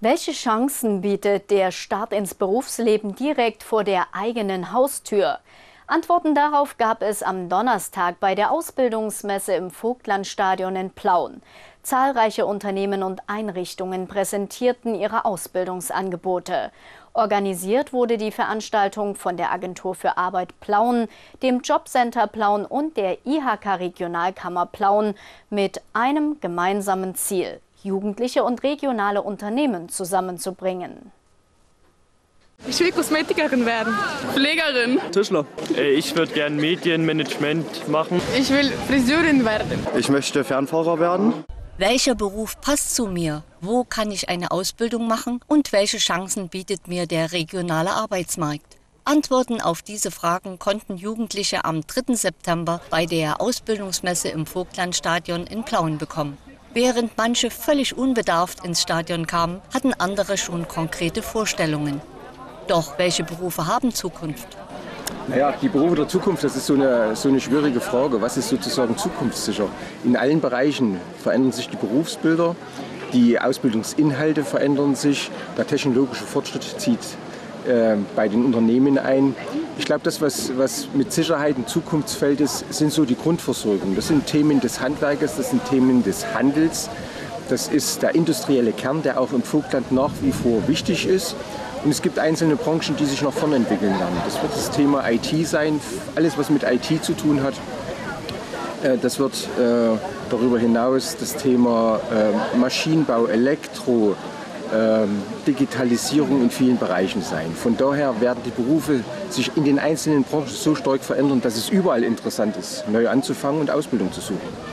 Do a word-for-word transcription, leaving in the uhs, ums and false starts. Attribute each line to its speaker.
Speaker 1: Welche Chancen bietet der Start ins Berufsleben direkt vor der eigenen Haustür? Antworten darauf gab es am Donnerstag bei der Ausbildungsmesse im Vogtlandstadion in Plauen. Zahlreiche Unternehmen und Einrichtungen präsentierten ihre Ausbildungsangebote. Organisiert wurde die Veranstaltung von der Agentur für Arbeit Plauen, dem Jobcenter Plauen und der I H K-Regionalkammer Plauen mit einem gemeinsamen Ziel: Jugendliche und regionale Unternehmen zusammenzubringen.
Speaker 2: Ich will Kosmetikerin werden. Pflegerin.
Speaker 3: Tischler. Ich würde gerne Medienmanagement machen.
Speaker 2: Ich will Friseurin werden.
Speaker 4: Ich möchte Fernfahrer werden.
Speaker 5: Welcher Beruf passt zu mir? Wo kann ich eine Ausbildung machen? Und welche Chancen bietet mir der regionale Arbeitsmarkt? Antworten auf diese Fragen konnten Jugendliche am dritten September bei der Ausbildungsmesse im Vogtlandstadion in Plauen bekommen. Während manche völlig unbedarft ins Stadion kamen, hatten andere schon konkrete Vorstellungen. Doch welche Berufe haben Zukunft?
Speaker 6: Naja, die Berufe der Zukunft, das ist so eine, so eine schwierige Frage. Was ist sozusagen zukunftssicher? In allen Bereichen verändern sich die Berufsbilder, die Ausbildungsinhalte verändern sich, der technologische Fortschritt zieht äh, bei den Unternehmen ein. Ich glaube, das, was, was mit Sicherheit ein Zukunftsfeld ist, sind so die Grundversorgung. Das sind Themen des Handwerkes, das sind Themen des Handels. Das ist der industrielle Kern, der auch im Vogtland nach wie vor wichtig ist. Und es gibt einzelne Branchen, die sich nach vorne entwickeln werden. Das wird das Thema I T sein, alles was mit I T zu tun hat. Das wird äh, darüber hinaus das Thema äh, Maschinenbau, Elektro, äh, Digitalisierung in vielen Bereichen sein. Von daher werden die Berufe sich in den einzelnen Branchen so stark verändern, dass es überall interessant ist, neu anzufangen und Ausbildung zu suchen.